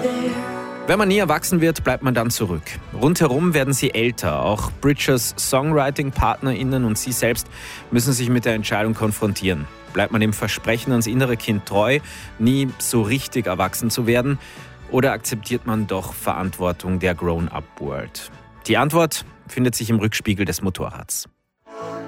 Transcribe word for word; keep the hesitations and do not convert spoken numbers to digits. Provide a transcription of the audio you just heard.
Wenn man nie erwachsen wird, bleibt man dann zurück. Rundherum werden sie älter. Auch Bridgers Songwriting-PartnerInnen und sie selbst müssen sich mit der Entscheidung konfrontieren. Bleibt man dem Versprechen ans innere Kind treu, nie so richtig erwachsen zu werden? Oder akzeptiert man doch Verantwortung der Grown-Up-World? Die Antwort findet sich im Rückspiegel des Motorrads.